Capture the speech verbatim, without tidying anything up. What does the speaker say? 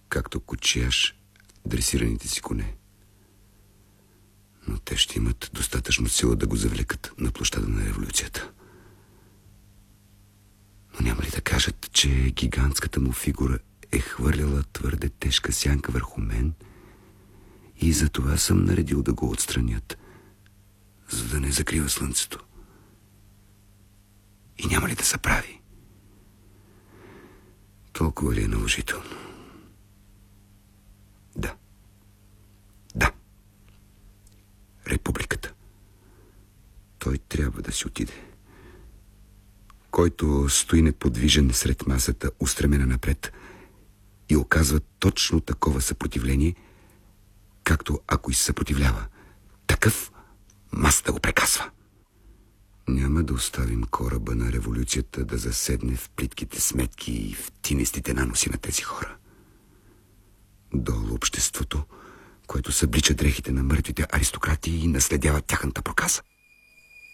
както кочияш дресираните си коне. Но те ще имат достатъчно сила да го завлекат на площада на революцията. Но няма ли да кажат, че гигантската му фигура е хвърляла твърде тежка сянка върху мен и затова съм наредил да го отстранят, за да не закрива слънцето? И няма ли да се прави? Толкова ли е наложително? Да. Да. Републиката. Той трябва да си отиде. Който стои неподвижен сред масата, устремена напред, и оказва точно такова съпротивление, както ако и се съпротивлява, такъв масата го прекасва. Няма да оставим кораба на революцията да заседне в плитките сметки и в тинестите наноси на тези хора. Долу обществото, което съблича дрехите на мъртвите аристократи и наследява тяхната проказа.